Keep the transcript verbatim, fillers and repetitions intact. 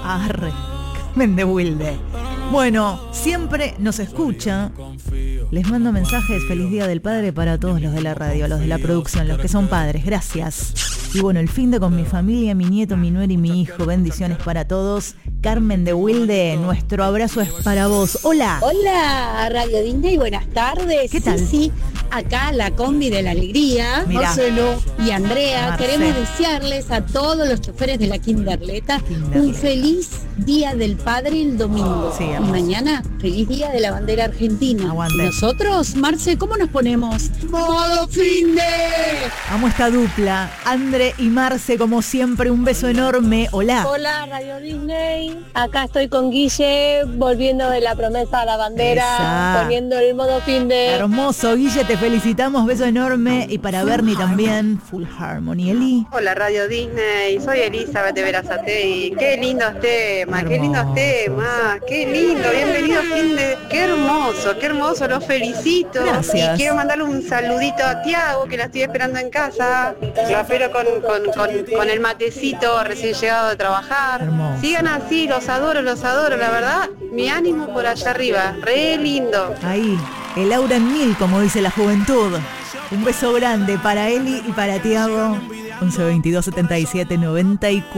Arre, Carmen de Wilde. Bueno, siempre nos escucha. Les mando mensajes, feliz día del padre para todos los de la radio, los de la producción, los que son padres, gracias. Y bueno, el fin de con mi familia, mi nieto, mi nuera y mi hijo, bendiciones para todos. Carmen de Wilde, nuestro abrazo es para vos. Hola. Hola, Radio Disney, buenas tardes. ¿Qué tal? Sí, sí, acá la combi de la alegría, Mirá. Marcelo y Andrea, Marcelo. queremos desearles a todos los choferes de la Kinderleta Kinderleta. un feliz Día del Padre el domingo. Sí, y amor. mañana, feliz Día de la Bandera Argentina. Aguante. Y nosotros, Marce, ¿cómo nos ponemos? ¡Modo fin de! Amo esta dupla, Andre y Marce, como siempre, un beso enorme. Hola. Hola Radio Disney, acá estoy con Guille, volviendo de la promesa a la bandera, Esa. poniendo el modo fin de... Hermoso, Guille, te felicitamos, beso enorme. Y para Bernie también, Full Harmony. Eli. Hola Radio Disney, soy Elizabeth de Verazategui. Qué lindos temas, qué lindos Hermoso. temas, qué lindo, bienvenido fin de... Qué hermoso, qué hermoso, los felicito. Gracias. Y quiero mandarle un saludito a Tiago, que la estoy esperando en casa. La espero con, con, con, con el matecito recién llegado de trabajar. Hermoso. Sigan así, los adoro, los adoro, la verdad, mi ánimo por allá arriba, re lindo. Ahí, el aura en mil, como dice la juventud. Un beso grande para Eli y para Tiago. once veintidós setenta y siete noventa y cuatro.